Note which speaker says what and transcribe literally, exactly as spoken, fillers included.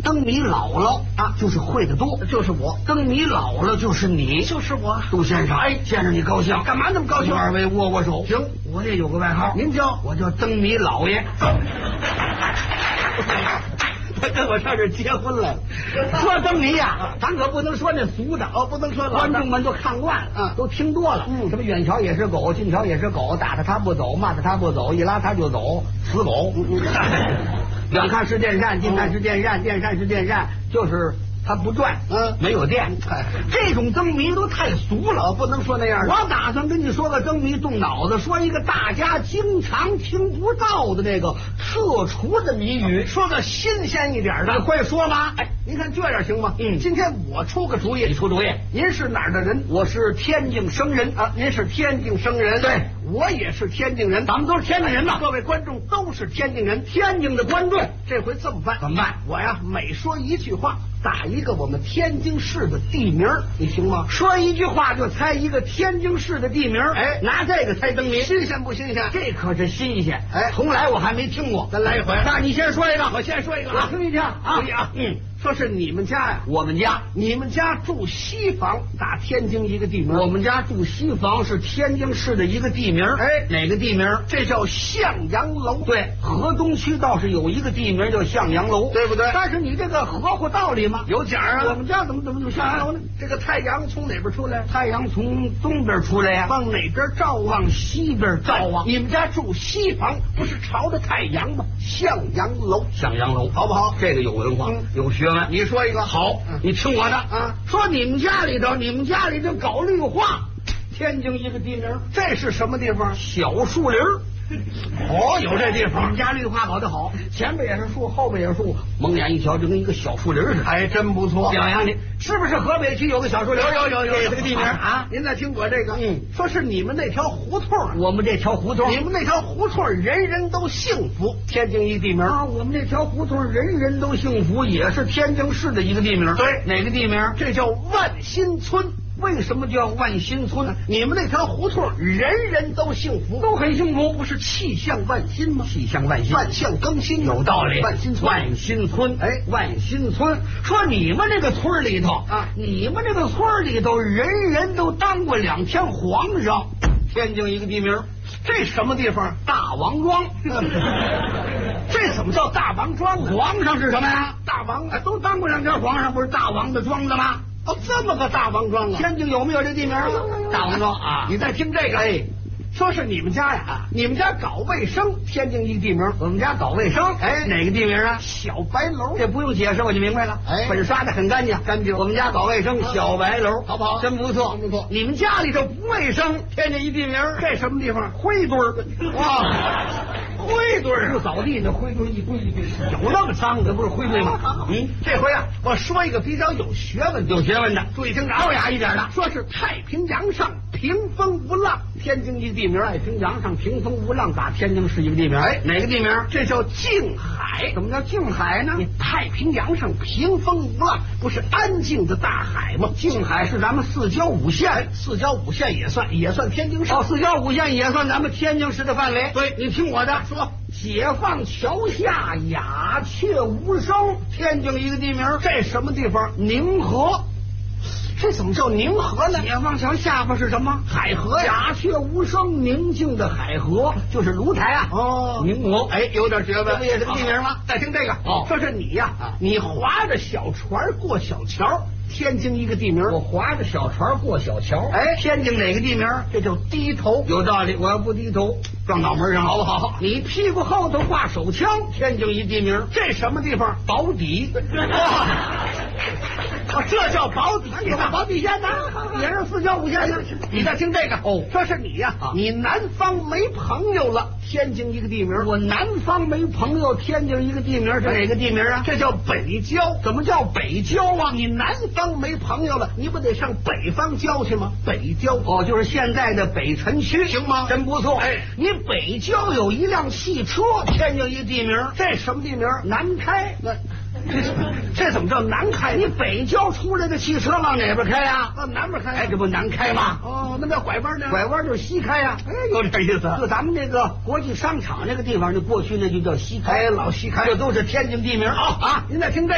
Speaker 1: 灯谜老了啊，就是会的多，
Speaker 2: 就是我。
Speaker 1: 灯谜老了就是你，
Speaker 2: 就是我。
Speaker 1: 杜先生，哎，见着你高兴，
Speaker 2: 干嘛那么高兴？
Speaker 1: 二位握握手。
Speaker 2: 行，
Speaker 1: 我也有个外号，
Speaker 2: 您叫？
Speaker 1: 我叫灯谜老爷。他跟我上这儿结婚来了。说灯谜呀，咱可不能说那俗的
Speaker 2: 哦，不能说
Speaker 1: 观众们都看惯了，
Speaker 2: 嗯，
Speaker 1: 都听多了。
Speaker 2: 嗯，
Speaker 1: 什么远瞧也是狗，近瞧也是狗，打他他不走，骂他他不走，一拉他就走，死狗。远看是电扇，近看是电扇，电扇是电扇，就是它不转，
Speaker 2: 嗯，
Speaker 1: 没有电。这种灯谜都太俗了，
Speaker 2: 不能说那样。
Speaker 1: 我打算跟你说个灯谜，动脑子，说一个大家经常听不到的这个特殊的谜语，
Speaker 2: 说个新鲜一点的。
Speaker 1: 你会说吗？
Speaker 2: 哎，您看这样行吗？
Speaker 1: 嗯，
Speaker 2: 今天我出个主意，
Speaker 1: 你出主意。
Speaker 2: 您是哪儿的人？
Speaker 1: 我是天津生人
Speaker 2: 啊，您是天津生人。
Speaker 1: 对，
Speaker 2: 我也是天津人，
Speaker 1: 咱们都是天津人嘛。
Speaker 2: 各位观众都是天津人，
Speaker 1: 天津的观众，
Speaker 2: 这回这么办？
Speaker 1: 怎么办？
Speaker 2: 我呀，每说一句话，打一个我们天津市的地名，你行吗？
Speaker 1: 说一句话就猜一个天津市的地名，
Speaker 2: 哎，
Speaker 1: 拿这个猜灯谜，
Speaker 2: 新鲜不新鲜？
Speaker 1: 这可是新鲜，
Speaker 2: 哎，
Speaker 1: 从来我还没听过。
Speaker 2: 咱来一回，
Speaker 1: 那你先说一个，
Speaker 2: 我先说一个，
Speaker 1: 我听一听啊。
Speaker 2: 啊，
Speaker 1: 嗯，
Speaker 2: 说是你们家呀，
Speaker 1: 我们家，
Speaker 2: 你们家住西房，打天津一个地名。
Speaker 1: 我们家住西房，是天津市的一个地名。
Speaker 2: 哎，
Speaker 1: 哪个地名？
Speaker 2: 这叫向阳楼。
Speaker 1: 对，河东区倒是有一个地名叫向阳楼，
Speaker 2: 对不对？
Speaker 1: 但是你这个合乎道理吗？
Speaker 2: 有奖啊！
Speaker 1: 我们家怎么怎么有向阳楼呢？
Speaker 2: 这个太阳从哪边出来？
Speaker 1: 太阳从东边出来呀，
Speaker 2: 往哪边照？
Speaker 1: 往西边照啊！
Speaker 2: 你们家住西房，不是朝着太阳吗？向阳楼，
Speaker 1: 向阳楼，
Speaker 2: 好不好？
Speaker 1: 这个有文化，
Speaker 2: 嗯、
Speaker 1: 有学问。
Speaker 2: 你说一个
Speaker 1: 好，
Speaker 2: 嗯、
Speaker 1: 你听我的
Speaker 2: 啊。
Speaker 1: 说你们家里头，你们家里头搞绿化，天津一个地名，
Speaker 2: 这是什么地方？
Speaker 1: 小树林。
Speaker 2: 哦，有这地方，
Speaker 1: 我们家绿化搞得好，前边也是树，后边也是树，蒙眼一瞧就跟一个小树林似的，
Speaker 2: 还真不错。
Speaker 1: 表扬你，是不是河北区有个小树林？
Speaker 2: 有有有有
Speaker 1: 这个地名啊！
Speaker 2: 您再听我这个，
Speaker 1: 嗯，
Speaker 2: 说是你们那条胡同，
Speaker 1: 我们这条胡同，
Speaker 2: 你们那条胡同人人都幸福，天津一地名
Speaker 1: 啊。我们这条胡同人人都幸福，也是天津市的一个地名。
Speaker 2: 对，
Speaker 1: 哪个地名？
Speaker 2: 这叫万新村。
Speaker 1: 为什么叫万新村？
Speaker 2: 你们那条胡同人人都幸福，
Speaker 1: 都很幸福，
Speaker 2: 不是气象万新吗？
Speaker 1: 气象万新，
Speaker 2: 万象更新，
Speaker 1: 有道理。
Speaker 2: 万新村，
Speaker 1: 万新村，
Speaker 2: 哎，
Speaker 1: 万新村。说你们这个村里头
Speaker 2: 啊，
Speaker 1: 你们这个村里头人人都当过两天皇上。天津一个地名，
Speaker 2: 这什么地方？
Speaker 1: 大王庄。
Speaker 2: 这怎么叫大王庄？
Speaker 1: 皇上是什么呀？
Speaker 2: 大王
Speaker 1: 啊，都当过两天皇上，不是大王的庄子吗？
Speaker 2: 哦，这么个大王庄啊！
Speaker 1: 天津有没有这地名？大王庄啊！
Speaker 2: 你再听这个，
Speaker 1: 哎，
Speaker 2: 说是你们家呀，你们家搞卫生，天津一个地名。
Speaker 1: 我们家搞卫生，
Speaker 2: 哎，
Speaker 1: 哪个地名啊？
Speaker 2: 小白楼。
Speaker 1: 这不用解释，我就明白了。
Speaker 2: 哎，
Speaker 1: 粉刷的很干净，
Speaker 2: 干净。
Speaker 1: 我们家搞卫生，小白楼，
Speaker 2: 好不好？
Speaker 1: 真不错，
Speaker 2: 不错。
Speaker 1: 你们家里头不卫生，天津一地名，
Speaker 2: 这什么地方？
Speaker 1: 灰堆儿。
Speaker 2: 哇！灰堆儿
Speaker 1: 不扫地，那灰堆一堆一堆，有那么脏的不是灰堆吗？
Speaker 2: 嗯，这回啊，我说一个比较有学问、
Speaker 1: 有学问的，
Speaker 2: 注意听着，
Speaker 1: 高雅一点的。
Speaker 2: 说是太平洋上平风无浪，天津一个地名。
Speaker 1: 太平洋上平风无浪，打天津是一个地名。
Speaker 2: 哎，
Speaker 1: 哪个地名？
Speaker 2: 这叫静海。
Speaker 1: 怎么叫静海呢？
Speaker 2: 你太平洋上平风无浪，不是安静的大海吗？
Speaker 1: 静海是咱们四郊五县，
Speaker 2: 四郊五县也算，也算天津市。
Speaker 1: 哦，四郊五县也算咱们天津市的范围。
Speaker 2: 对，
Speaker 1: 你听我的
Speaker 2: 说。
Speaker 1: 解放桥下鸦雀无声，天津一个地名，
Speaker 2: 这什么地方？
Speaker 1: 宁河。
Speaker 2: 这怎么叫宁河呢？
Speaker 1: 解放桥下边是什么？
Speaker 2: 海河
Speaker 1: 呀，鸦雀无声，宁静的海河，就是芦台啊。
Speaker 2: 哦，
Speaker 1: 宁河，
Speaker 2: 哎，有点学问，
Speaker 1: 这不也是个地名吗？
Speaker 2: 再听这个，
Speaker 1: 哦，
Speaker 2: 说是你呀，你划着小船过小桥。天津一个地名，
Speaker 1: 我划着小船过小桥。
Speaker 2: 哎，
Speaker 1: 天津哪个地名？
Speaker 2: 这叫低头，
Speaker 1: 有道理。我要不低头，撞脑门上，
Speaker 2: 好不好？
Speaker 1: 你屁股后头挂手枪，天津一地名，
Speaker 2: 这什么地方？
Speaker 1: 保底。
Speaker 2: 哇，这叫保底，
Speaker 1: 有保底县呢，也是四郊五县呢。
Speaker 2: 你再听这个
Speaker 1: 哦，
Speaker 2: 说是你呀，
Speaker 1: 啊，
Speaker 2: 你南方没朋友了，天津一个地名。
Speaker 1: 我南方没朋友，天津一个地名是哪个地名啊？
Speaker 2: 这叫北郊。
Speaker 1: 怎么叫北郊啊？
Speaker 2: 你南方没朋友了，你不得上北方郊去吗？北郊
Speaker 1: 哦，就是现在的北辰区，
Speaker 2: 行吗？
Speaker 1: 真不错。
Speaker 2: 哎，
Speaker 1: 你北郊有一辆汽车，天津一个地名，
Speaker 2: 这什么地名？
Speaker 1: 南开。
Speaker 2: 那这这怎么叫南开？
Speaker 1: 你北郊出来的汽车往哪边开呀？
Speaker 2: 往南边开。
Speaker 1: 哎，这不南开吗？
Speaker 2: 哦，那叫拐弯呢？
Speaker 1: 拐弯就是西开呀。
Speaker 2: 哎，有点意思。
Speaker 1: 就咱们那个国际商场那个地方，就过去那就叫西开，
Speaker 2: 哎，老西开，
Speaker 1: 这都是天津地名。
Speaker 2: 好啊，您再听这。